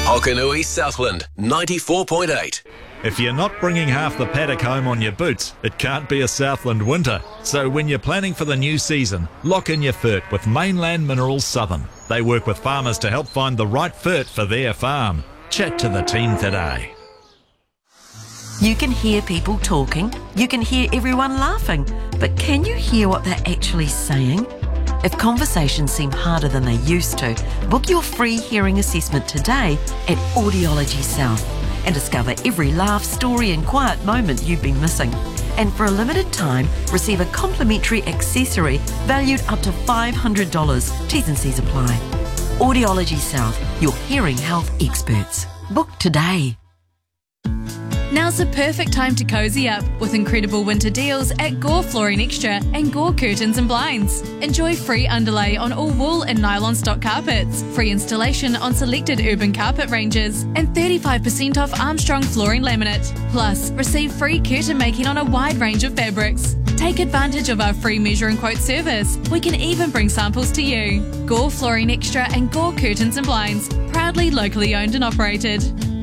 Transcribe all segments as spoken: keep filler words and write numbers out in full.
Hokanui Southland, ninety-four point eight. If you're not bringing half the paddock home on your boots, it can't be a Southland winter. So when you're planning for the new season, lock in your fert with Mainland Minerals Southern. They work with farmers to help find the right fert for their farm. Chat to the team today. You can hear people talking, you can hear everyone laughing, but can you hear what they're actually saying? If conversations seem harder than they used to, book your free hearing assessment today at Audiology South and discover every laugh, story and quiet moment you've been missing. And for a limited time, receive a complimentary accessory valued up to five hundred dollars. T's and C's apply. Audiology South, your hearing health experts. Book today. Now's the perfect time to cozy up with incredible winter deals at Gore Flooring Extra and Gore Curtains and Blinds. Enjoy free underlay on all wool and nylon stock carpets, free installation on selected urban carpet ranges, and thirty-five percent off Armstrong flooring laminate. Plus, receive free curtain making on a wide range of fabrics. Take advantage of our free measure and quote service. We can even bring samples to you. Gore Flooring Extra and Gore Curtains and Blinds, proudly locally owned and operated.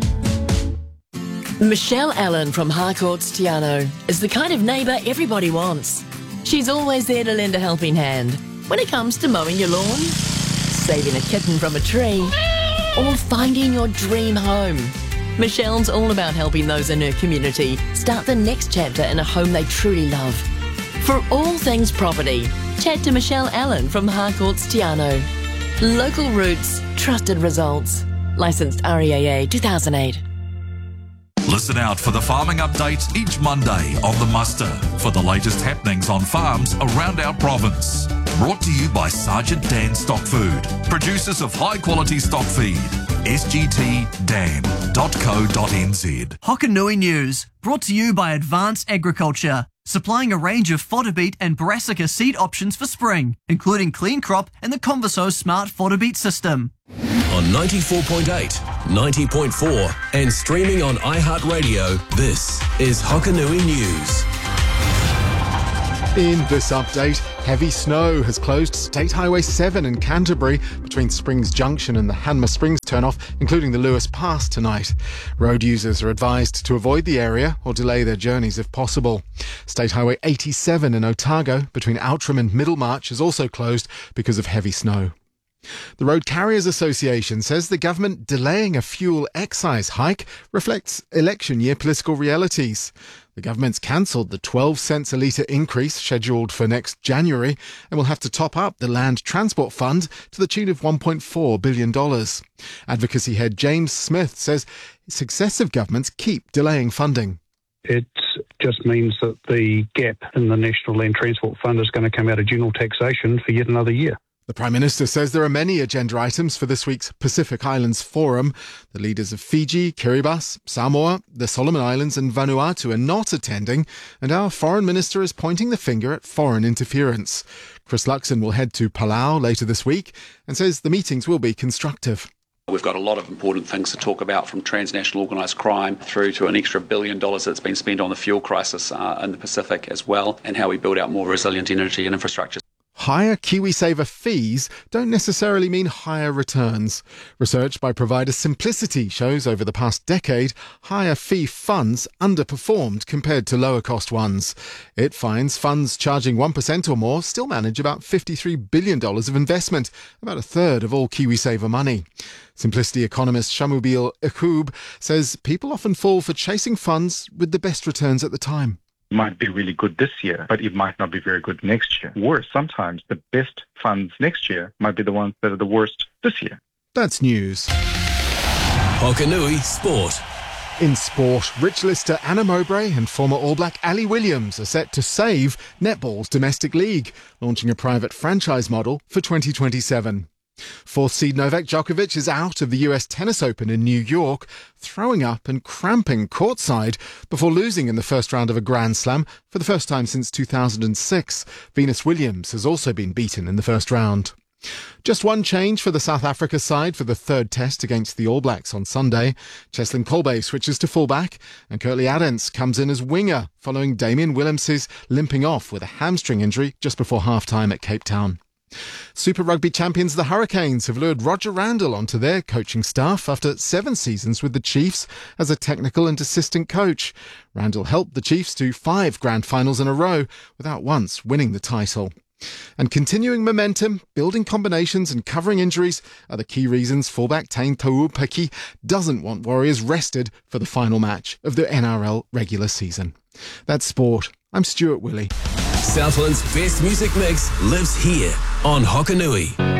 Michelle Allen from Harcourt's Tiano is the kind of neighbour everybody wants. She's always there to lend a helping hand when it comes to mowing your lawn, saving a kitten from a tree, or finding your dream home. Michelle's all about helping those in her community start the next chapter in a home they truly love. For all things property, chat to Michelle Allen from Harcourt's Tiano. Local roots, trusted results. Licensed R E A A two thousand eight. Listen out for the farming update each Monday on The Muster for the latest happenings on farms around our province. Brought to you by Sergeant Dan Stock Food, producers of high quality stock feed. s g t dam dot co dot n z. Hokanui News, brought to you by Advanced Agriculture, supplying a range of fodder beet and brassica seed options for spring, including Clean Crop and the Converso Smart Fodder Beet System. On ninety-four point eight, ninety point four and streaming on iHeartRadio, this is Hokanui News. In this update, heavy snow has closed State Highway seven in Canterbury between Springs Junction and the Hanmer Springs turnoff, including the Lewis Pass tonight. Road users are advised to avoid the area or delay their journeys if possible. State Highway eighty-seven in Otago between Outram and Middlemarch is also closed because of heavy snow. The Road Carriers Association says the government delaying a fuel excise hike reflects election year political realities. The government's cancelled the twelve cents a litre increase scheduled for next January and will have to top up the Land Transport Fund to the tune of one point four billion dollars. Advocacy head James Smith says successive governments keep delaying funding. It just means that the gap in the National Land Transport Fund is going to come out of general taxation for yet another year. The Prime Minister says there are many agenda items for this week's Pacific Islands Forum. The leaders of Fiji, Kiribati, Samoa, the Solomon Islands and Vanuatu are not attending, and our Foreign Minister is pointing the finger at foreign interference. Chris Luxon will head to Palau later this week and says the meetings will be constructive. We've got a lot of important things to talk about, from transnational organised crime through to an extra billion dollars that's been spent on the fuel crisis uh, in the Pacific as well, and how we build out more resilient energy and infrastructure. Higher KiwiSaver fees don't necessarily mean higher returns. Research by provider Simplicity shows over the past decade, higher fee funds underperformed compared to lower cost ones. It finds funds charging one percent or more still manage about fifty-three billion dollars of investment, about a third of all KiwiSaver money. Simplicity economist Shamubil Ekub says people often fall for chasing funds with the best returns at the time. Might be really good this year, but it might not be very good next year. Worse, sometimes the best funds next year might be the ones that are the worst this year. That's news. Hokanui Sport. In sport, Rich Lister, Anna Mowbray and former All Black Ali Williams are set to save netball's domestic league, launching a private franchise model for twenty twenty-seven. Fourth seed Novak Djokovic is out of the U S Tennis Open in New York, throwing up and cramping courtside before losing in the first round of a Grand Slam for the first time since two thousand six. Venus Williams has also been beaten in the first round. Just one change for the South Africa side for the third test against the All Blacks on Sunday. Cheslin Kolbe switches to fullback and Curtly Adams comes in as winger following Damian Willems's limping off with a hamstring injury just before half-time at Cape Town. Super Rugby champions the Hurricanes have lured Roger Randall onto their coaching staff after seven seasons with the Chiefs as a technical and assistant coach. Randall helped the Chiefs to five grand finals in a row without once winning the title. And continuing momentum, building combinations and covering injuries are the key reasons fullback Tain Tauupiki doesn't want Warriors rested for the final match of the N R L regular season. That's sport. I'm Stuart Willey. Southland's best music mix lives here on Hokanui.